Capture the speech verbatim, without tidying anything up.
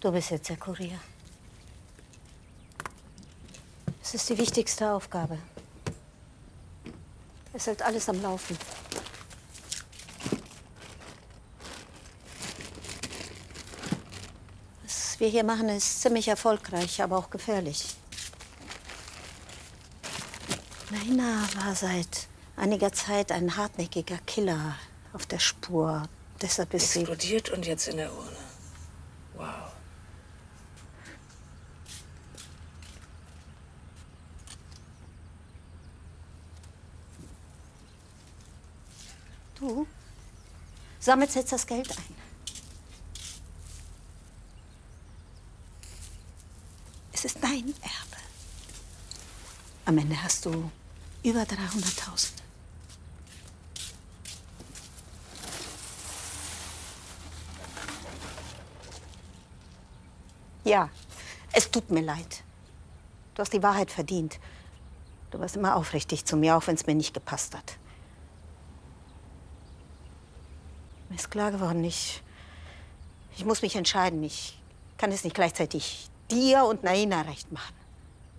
Du bist jetzt der Kurier. Es ist die wichtigste Aufgabe. Es hält alles am Laufen. Was wir hier machen, ist ziemlich erfolgreich, aber auch gefährlich. Naina war seit einiger Zeit ein hartnäckiger Killer auf der Spur. Deshalb ist sie... Explodiert und jetzt in der Urne. Wow. Du sammelst jetzt das Geld ein. Es ist dein Erbe. Am Ende hast du über dreihunderttausend. Ja, es tut mir leid. Du hast die Wahrheit verdient. Du warst immer aufrichtig zu mir, auch wenn es mir nicht gepasst hat. Mir ist klar geworden, ich, ich muss mich entscheiden. Ich kann es nicht gleichzeitig dir und Naina recht machen.